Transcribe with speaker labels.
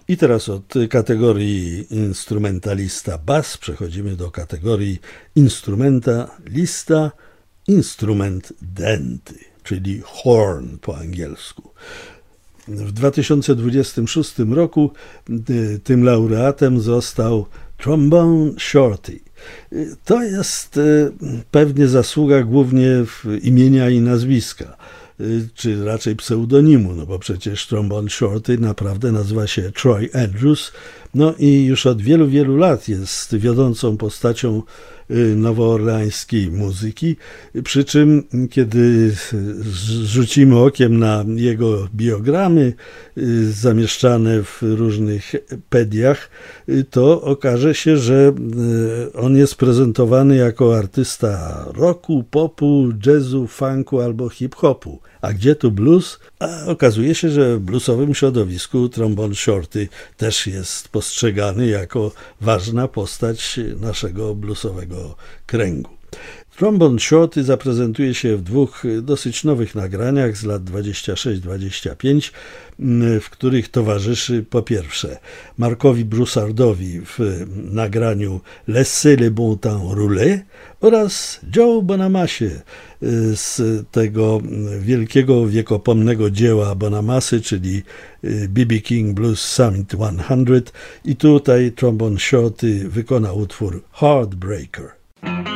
Speaker 1: I teraz od kategorii instrumentalista bass przechodzimy do kategorii instrumentalista instrument denty, czyli horn po angielsku. W 2026 roku tym laureatem został Trombone Shorty. To jest pewnie zasługa głównie imienia i nazwiska, czy raczej pseudonimu, no bo przecież Trombone Shorty naprawdę nazywa się Troy Andrews, no i już od wielu, wielu lat jest wiodącą postacią nowoorleańskiej muzyki, przy czym kiedy rzucimy okiem na jego biogramy zamieszczane w różnych pediach, to okaże się, że on jest prezentowany jako artysta rocku, popu, jazzu, funku albo hip-hopu. A gdzie tu blues? A okazuje się, że w bluesowym środowisku Trombone Shorty też jest postrzegany jako ważna postać naszego bluesowego kręgu. Trombone Shorty zaprezentuje się w dwóch dosyć nowych nagraniach z lat 26-25, w których towarzyszy po pierwsze Markowi Broussardowi w nagraniu Laissez les bons temps rouler oraz Joe Bonamasie z tego wielkiego, wiekopomnego dzieła Bonamasy, czyli B.B. King Blues Summit 100. I tutaj Trombone Shorty wykona utwór Heartbreaker.